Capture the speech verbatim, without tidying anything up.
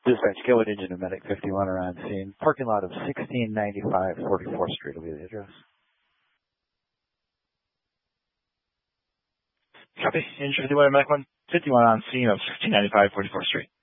Dispatch, Gilwood Engine and Medic fifty-one are on scene. Parking lot of sixteen ninety-five forty-fourth Street will be the address. Copy. Engine fifty-one and Medic one fifty-one on scene of sixteen ninety-five forty-fourth Street.